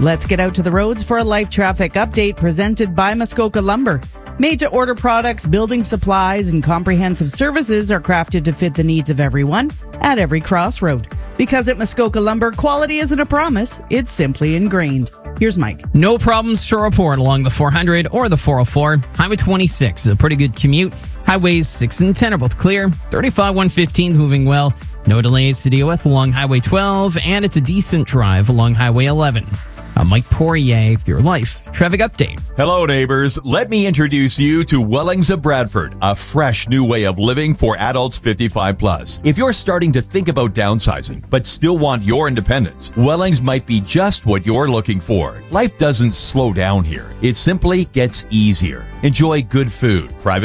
Let's get out to the roads for a life traffic update presented by Muskoka Lumber. Made-to-order products, building supplies, and comprehensive services are crafted to fit the needs of everyone at every crossroad. Because at Muskoka Lumber, quality isn't a promise, it's simply ingrained. Here's Mike. No problems to report along the 400 or the 404. Highway 26 is a pretty good commute. Highways 6 and 10 are both clear. 35 115 is moving well. No delays to deal with along Highway 12, and it's a decent drive along Highway 11. I'm Mike Poirier with your Life Traffic Update. Hello, neighbors. Let me introduce you to Wellings of Bradford, a fresh new way of living for adults 55 plus. If you're starting to think about downsizing, but still want your independence, Wellings might be just what you're looking for. Life doesn't slow down here. It simply gets easier. Enjoy good food, private